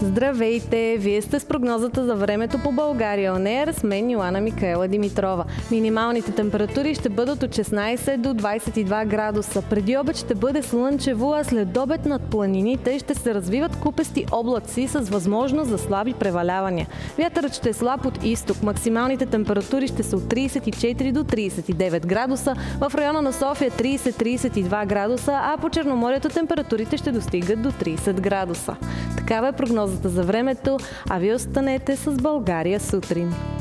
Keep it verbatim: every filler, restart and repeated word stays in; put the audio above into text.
Здравейте! Вие сте с прогнозата за времето по България Он Еър с мен Йоана Микаела Димитрова. Минималните температури ще бъдат от шестнайсет до двайсет и два градуса. Преди обед ще бъде слънчево, а след обед над планините ще се развиват купести облаци с възможност за слаби превалявания. Вятърът ще е слаб от изток. Максималните температури ще са от трийсет и четири до трийсет и девет градуса. В района на София трийсет до трийсет и два градуса, а по Черноморието температурите ще достигат до трийсет градуса. Такава е прогнозата за времето, а вие останете с България сутрин.